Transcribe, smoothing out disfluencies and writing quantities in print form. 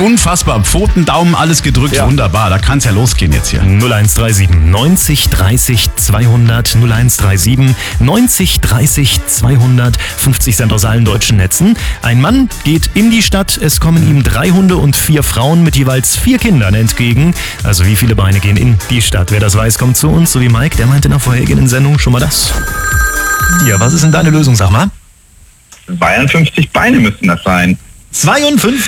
Unfassbar. Pfoten, Daumen, alles gedrückt. Ja. Wunderbar. Da kann es ja losgehen jetzt hier. 0137 90 30 200 0137 90 30 200 50 Cent aus allen deutschen Netzen. Ein Mann geht in die Stadt, es kommen ihm 3 Hunde und 4 Frauen mit jeweils 4 Kindern entgegen. Also wie viele Beine gehen in die Stadt? Wer das weiß, kommt zu uns, so wie Mike, der meinte in der vorhergehenden Sendung schon mal das. Ja, was ist denn deine Lösung, sag mal? 52 Beine müssten das sein. 52